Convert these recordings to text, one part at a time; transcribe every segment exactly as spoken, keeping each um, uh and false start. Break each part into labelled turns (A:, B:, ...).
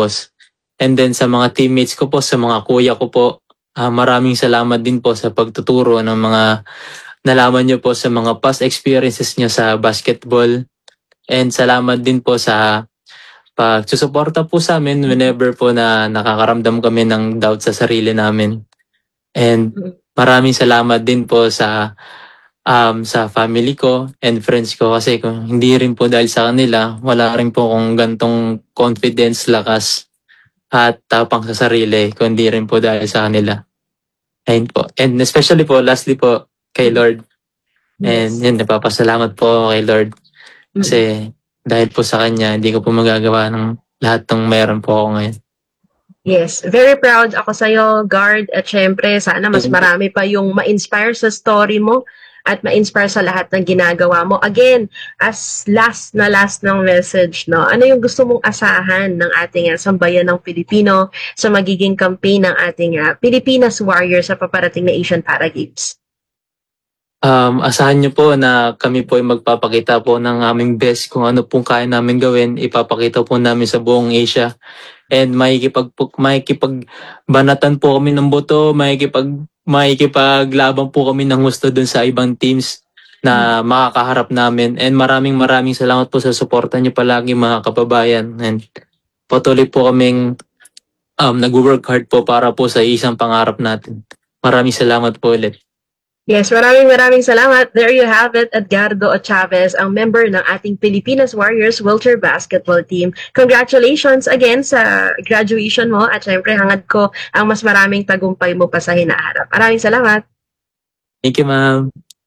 A: pagtatapos. And then sa mga teammates ko po, sa mga kuya ko po, uh, maraming salamat din po sa pagtuturo ng mga nalaman nyo po sa mga past experiences nyo sa basketball. And salamat din po sa pagsusuporta po sa amin whenever po na nakakaramdam kami ng doubt sa sarili namin. And maraming salamat din po sa um, sa family ko and friends ko kasi kung hindi rin po dahil sa kanila, wala rin po akong gantong confidence, lakas at tapang sa sarili kung hindi rin po dahil sa kanila. Ayun po. And especially po, lastly po, kay Lord. And
B: Yes.
A: yun, napapasalamat po kay Lord. Kasi dahil po sa Kanya, hindi ko po magagawa ng lahat ng mayroon po ako ngayon.
B: Yes, very proud ako sa'yo, Guard. At syempre, sana mas marami pa yung ma-inspire sa story mo at ma-inspire sa lahat ng ginagawa mo. Again, as last na last ng message, no, ano yung gusto mong asahan ng ating uh, sambayan ng Pilipino sa magiging campaign ng ating uh, Pilipinas Warriors sa paparating na Asian Para Games?
A: Um, asahan niyo po na kami po ay magpapakita po ng aming best kung ano pong kaya namin gawin. Ipapakita po namin sa buong Asia. And makikipag, makikipagbanatan po kami ng boto, makikipag, makikipaglaban po kami ng gusto dun sa ibang teams na makakaharap namin. And maraming maraming salamat po sa suporta niyo palagi mga kababayan. And patuloy po kaming um, nag-work hard po para po sa isang pangarap natin. Maraming salamat po ulit.
B: Yes, maraming maraming salamat. There you have it, Edgardo Chavez, ang member ng ating Pilipinas Warriors wheelchair basketball team. Congratulations again sa graduation mo at syempre hangad ko ang mas maraming tagumpay mo pa sa hinaharap. Maraming salamat.
A: Thank you, ma'am.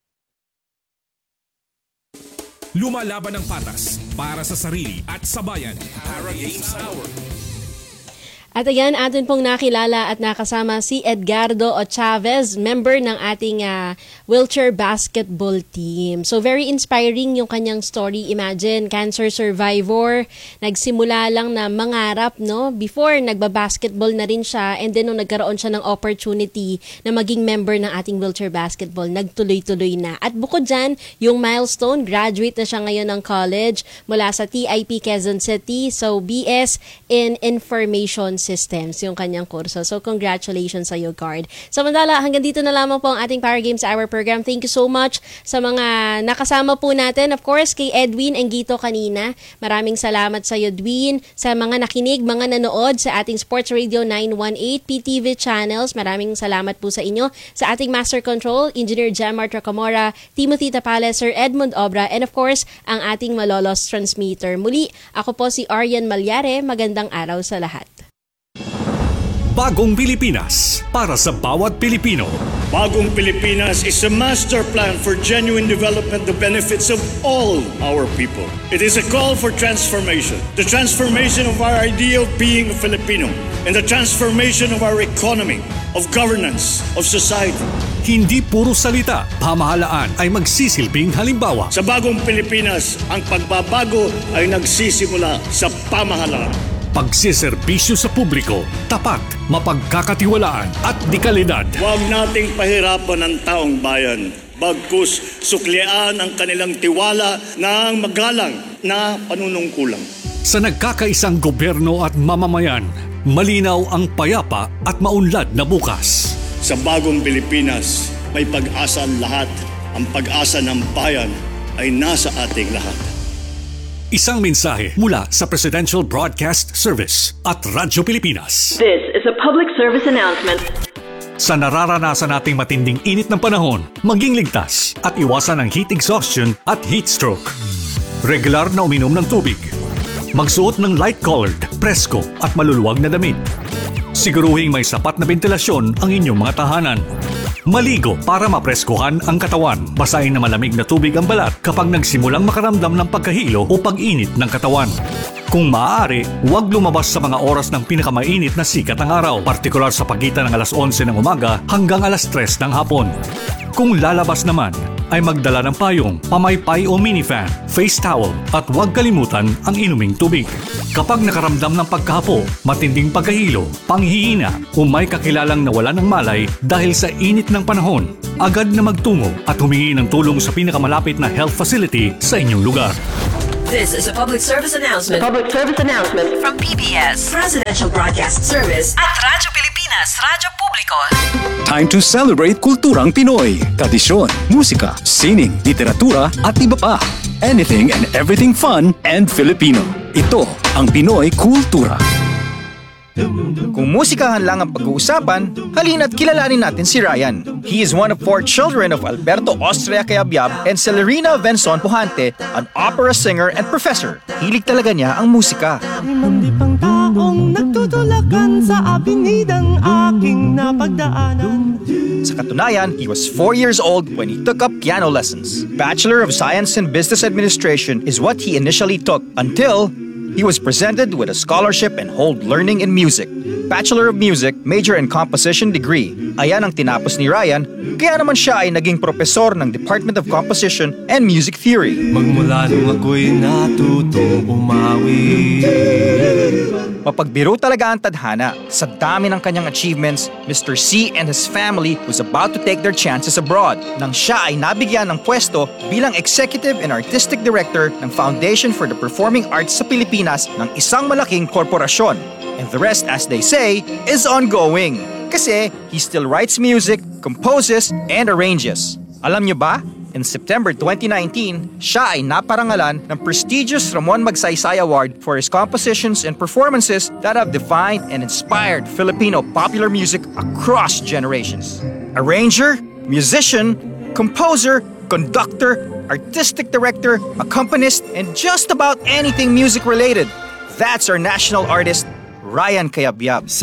C: Lumalaban ng patas para sa sarili at sa bayan. Para Games Hour.
D: At ayan, atin pong nakilala at nakasama si Edgardo Chavez, member ng ating uh, wheelchair basketball team. So very inspiring yung kanyang story. Imagine, cancer survivor, nagsimula lang na mangarap, no? Before, nagba-basketball na rin siya, and then nung nagkaroon siya ng opportunity na maging member ng ating wheelchair basketball, nagtuloy-tuloy na. At bukod dyan, yung milestone, graduate na siya ngayon ng college mula sa T I P Quezon City. So B S in Information Systems yung kanyang kurso. So congratulations sa iyo, Guard. Samantala, hanggang dito na lamang po ang ating Para Games Hour program. Thank you so much sa mga nakasama po natin. Of course, kay Edwin Engito kanina. Maraming salamat sa iyo, Edwin. Sa mga nakinig, mga nanood sa ating Sports Radio nine one eight P T V channels. Maraming salamat po sa inyo. Sa ating Master Control, Engineer Jamar Tracamora, Timothy Tapales, Sir Edmund Obra, and of course, ang ating Malolos Transmitter. Muli, ako po si Arian Malyare. Magandang araw sa lahat.
C: Bagong Pilipinas para sa bawat Pilipino.
E: Bagong Pilipinas is a master plan for genuine development, the benefits of all our people. It is a call for transformation. The transformation of our idea of being a Filipino and the transformation of our economy, of governance, of society.
C: Hindi puro salita, pamahalaan ay magsisilbing halimbawa.
E: Sa Bagong Pilipinas, ang pagbabago ay nagsisimula sa pamahalaan.
C: Pagsiservisyo sa publiko, tapat, mapagkakatiwalaan at dekalidad.
E: Huwag nating pahirapan ang taong bayan. Bagkus suklian ang kanilang tiwala ng magalang na panunungkulan.
C: Sa nagkakaisang gobyerno at mamamayan, malinaw ang payapa at maunlad na bukas.
E: Sa Bagong Pilipinas, may pag-asa ang lahat. Ang pag-asa ng bayan ay nasa ating lahat.
C: Isang mensahe mula sa Presidential Broadcast Service at Radyo Pilipinas.
F: This is a public service announcement.
C: Sa nararanasan nating matinding init ng panahon, maging ligtas at iwasan ang heat exhaustion at heat stroke. Regular na uminom ng tubig. Magsuot ng light-colored, presko at maluluwag na damit. Siguruhing may sapat na ventilasyon ang inyong mga tahanan. Maligo para mapreskuhan ang katawan. Basahin na malamig na tubig ang balat kapag nagsimulang makaramdam ng pagkahilo o pag-init ng katawan. Kung maaari, huwag lumabas sa mga oras ng pinakamainit na sikat ng araw, partikular sa pagitan ng alas onse ng umaga hanggang alas tres ng hapon. Kung lalabas naman, ay magdala ng payong, pamaypay o minifan, face towel at huwag kalimutan ang inuming tubig. Kapag nakaramdam ng pagkahapo, matinding pagkahilo, panghihina o may kakilalang nawala ng malay dahil sa init ng panahon, agad na magtungo at humingi ng tulong sa pinakamalapit na health facility sa inyong lugar.
G: This is a public service announcement
F: Public service announcement.
G: from P B S Presidential Broadcast Service at Radyo Pilipinas, Radyo Publiko.
H: Time to celebrate kulturang Pinoy, tradisyon, musika, sining, literatura at iba pa. Anything and everything fun and Filipino. Ito ang Pinoy Kultura.
I: Kung musikahan lang ang pag-uusapan, halina't kilalanin natin si Ryan. He is one of four children of Alberto Austria Cayabyab and Celerina Venson Pujante, an opera singer and professor. Hilig talaga niya ang musika.
J: Limang taong nagtutulakan sa abinidang aking napagdaanan.
I: Sa katunayan, he was four years old when he took up piano lessons. Bachelor of Science in Business Administration is what he initially took until he was presented with a scholarship and hold learning in music. Bachelor of Music, major in composition degree. Ayan ang tinapos ni Ryan, kaya naman siya ay naging propesor ng Department of Composition and Music Theory.
J: Magmula nung ako'y natutong umawi.
I: Mapagbiro talaga ang tadhana. Sa dami ng kanyang achievements, Mister C and his family was about to take their chances abroad nang siya ay nabigyan ng pwesto bilang Executive and Artistic Director ng Foundation for the Performing Arts sa Pilipinas ng isang malaking korporasyon. And the rest, as they say, is ongoing. Kasi he still writes music, composes, and arranges. Alam niyo ba? In September twenty nineteen, siya ay naparangalan ng prestigious Ramon Magsaysay Award for his compositions and performances that have defined and inspired Filipino popular music across generations. Arranger, musician, composer, conductor, artistic director, accompanist, and just about anything music related. That's our national artist, Ryan Cayabyab.